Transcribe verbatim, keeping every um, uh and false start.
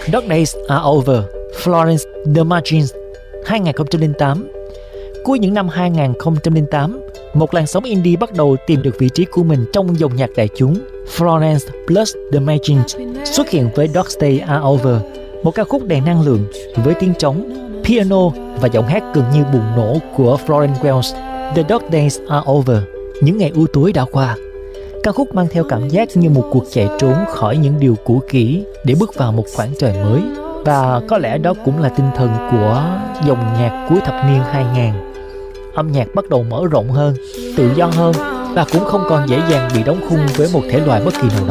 Dark Days Are Over, Florence The Machine, hai không không tám. Cuối những năm hai không không tám, một làn sóng indie bắt đầu tìm được vị trí của mình trong dòng nhạc đại chúng. Florence plus The Machine xuất hiện với Dark Days Are Over, một ca khúc đầy năng lượng với tiếng trống, piano và giọng hát gần như bùng nổ của Florence Welch. The Dark Days Are Over, những ngày u tối đã qua. Ca khúc mang theo cảm giác như một cuộc chạy trốn khỏi những điều cũ kỹ để bước vào một khoảng trời mới. Và có lẽ đó cũng là tinh thần của dòng nhạc cuối thập niên hai nghìn. Âm nhạc bắt đầu mở rộng hơn, tự do hơn và cũng không còn dễ dàng bị đóng khung với một thể loại bất kỳ nào đó.